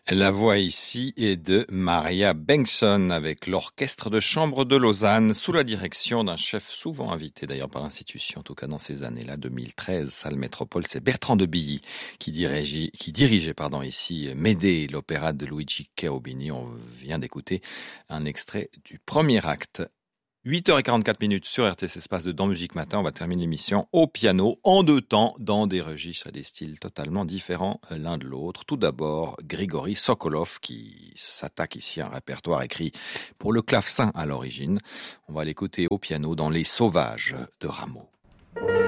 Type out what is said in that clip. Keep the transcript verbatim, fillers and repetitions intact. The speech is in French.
La voix ici est de Maria Bengtsson avec l'Orchestre de chambre de Lausanne sous la direction d'un chef souvent invité d'ailleurs par l'institution, en tout cas dans ces années-là, deux mille treize, salle Métropole. C'est Bertrand de Billy qui dirigeait, qui dirigeait pardon, ici Médée, l'opéra de Luigi Cherubini. On vient d'écouter un extrait du premier acte. huit heures quarante-quatre minutes sur R T C Espace de Dans Musique Matin. On va terminer l'émission au piano en deux temps dans des registres et des styles totalement différents l'un de l'autre. Tout d'abord, Grigory Sokolov qui s'attaque ici à un répertoire écrit pour le clavecin à l'origine. On va l'écouter au piano dans Les Sauvages de Rameau.